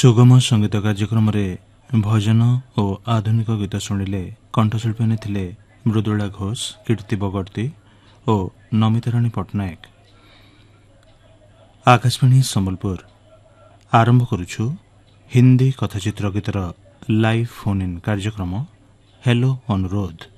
ସୁଗମ ସଙ୍ଗୀତ କାର୍ଯ୍ୟକ୍ରମରେ ଭଜନ ଓ ଆଧୁନିକ ଗୀତ ଶୁଣିଲେ। କଣ୍ଠଶିଳ୍ପୀ ଥିଲେ ମୃଦୁଳା ଘୋଷ, କୀର୍ତ୍ତି ବଗର୍ତ୍ତୀ ଓ ନମିତାରାଣୀ ପଟ୍ଟନାୟକ। ଆକାଶବାଣୀ ସମ୍ବଲପୁର। ଆରମ୍ଭ କରୁଛୁ ହିନ୍ଦୀ କଥାଚିତ୍ର ଗୀତର ଲାଇଭ୍ ଫୋନ୍ ଇନ୍ କାର୍ଯ୍ୟକ୍ରମ ହେଲୋ ଅନୁରୋଧ।